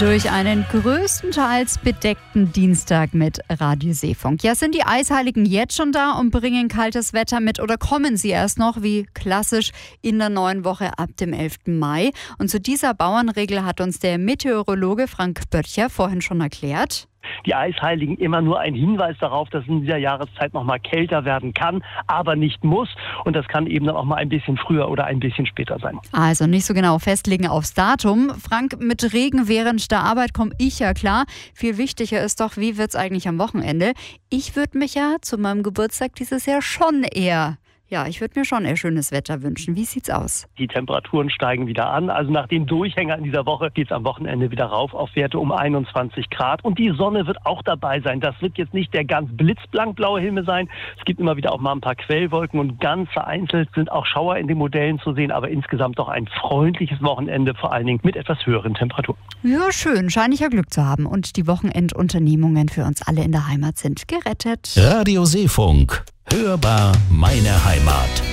durch einen größtenteils bedeckten Dienstag mit Radio Seefunk. Ja, sind die Eisheiligen jetzt schon da und bringen kaltes Wetter mit oder kommen sie erst noch, wie klassisch, in der neuen Woche ab dem 11. Mai? Und zu dieser Bauernregel hat uns der Meteorologe Frank Böttcher vorhin schon erklärt. Die Eisheiligen immer nur ein Hinweis darauf, dass es in dieser Jahreszeit noch mal kälter werden kann, aber nicht muss. Und das kann eben dann auch mal ein bisschen früher oder ein bisschen später sein. Also nicht so genau festlegen aufs Datum. Frank, mit Regen während der Arbeit komme ich ja klar. Viel wichtiger ist doch, wie wird es eigentlich am Wochenende? Ich würde mich ja zu meinem Geburtstag dieses Jahr ich würde mir schon eher schönes Wetter wünschen. Wie sieht's aus? Die Temperaturen steigen wieder an. Also nach dem Durchhänger in dieser Woche geht es am Wochenende wieder rauf auf Werte um 21 Grad. Und die Sonne wird auch dabei sein. Das wird jetzt nicht der ganz blitzblankblaue Himmel sein. Es gibt immer wieder auch mal ein paar Quellwolken und ganz vereinzelt sind auch Schauer in den Modellen zu sehen. Aber insgesamt doch ein freundliches Wochenende, vor allen Dingen mit etwas höheren Temperaturen. Ja, schön. Scheine ich ja Glück zu haben. Und die Wochenendunternehmungen für uns alle in der Heimat sind gerettet. Radio Seefunk. Hörbar meine Heimat.